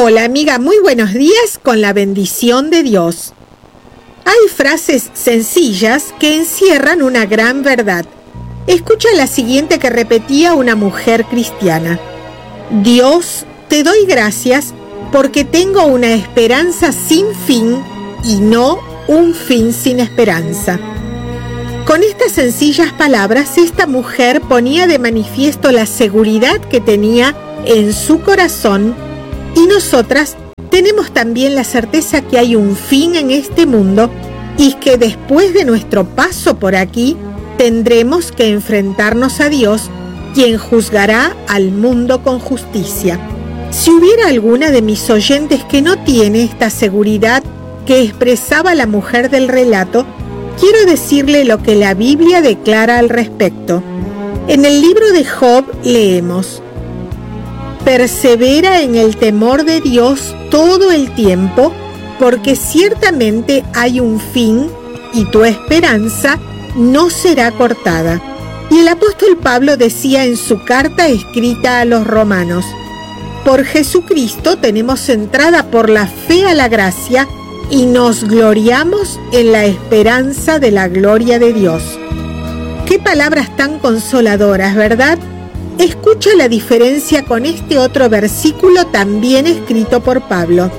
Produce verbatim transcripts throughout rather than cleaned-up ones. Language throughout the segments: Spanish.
Hola amiga, muy buenos días con la bendición de Dios. Hay frases sencillas que encierran una gran verdad. Escucha la siguiente que repetía una mujer cristiana. Dios, te doy gracias porque tengo una esperanza sin fin y no un fin sin esperanza. Con estas sencillas palabras, esta mujer ponía de manifiesto la seguridad que tenía en su corazón, y nosotras tenemos también la certeza que hay un fin en este mundo y que después de nuestro paso por aquí tendremos que enfrentarnos a Dios, quien juzgará al mundo con justicia. Si hubiera alguna de mis oyentes que no tiene esta seguridad que expresaba la mujer del relato, quiero decirle lo que la Biblia declara al respecto. En el libro de Job leemos: persevera en el temor de Dios todo el tiempo, porque ciertamente hay un fin y tu esperanza no será cortada. Y el apóstol Pablo decía en su carta escrita a los romanos: por Jesucristo tenemos entrada por la fe a la gracia y nos gloriamos en la esperanza de la gloria de Dios. Qué palabras tan consoladoras, ¿verdad? Escucha la diferencia con este otro versículo también escrito por Pablo.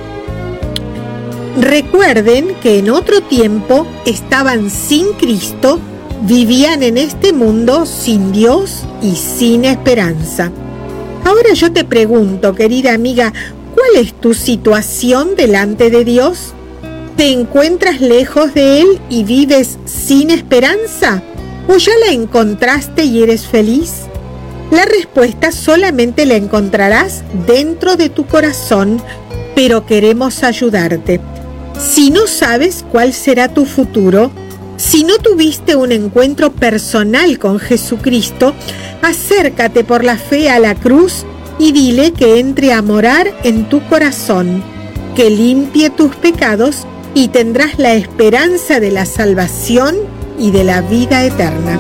Recuerden que en otro tiempo estaban sin Cristo, vivían en este mundo sin Dios y sin esperanza. Ahora yo te pregunto, querida amiga, ¿cuál es tu situación delante de Dios? ¿Te encuentras lejos de Él y vives sin esperanza? ¿O ya la encontraste y eres feliz? La respuesta solamente la encontrarás dentro de tu corazón, pero queremos ayudarte. Si no sabes cuál será tu futuro, si no tuviste un encuentro personal con Jesucristo, acércate por la fe a la cruz y dile que entre a morar en tu corazón, que limpie tus pecados y tendrás la esperanza de la salvación y de la vida eterna.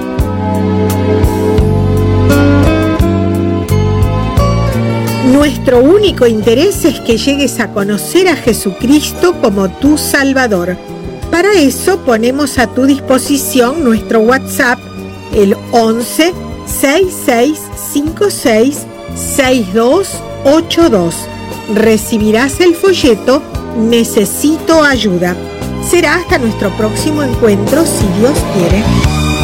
Nuestro único interés es que llegues a conocer a Jesucristo como tu Salvador. Para eso ponemos a tu disposición nuestro WhatsApp, el once, sesenta y seis, cincuenta y seis, sesenta y dos ochenta y dos. Recibirás el folleto Necesito ayuda. Será hasta nuestro próximo encuentro, si Dios quiere.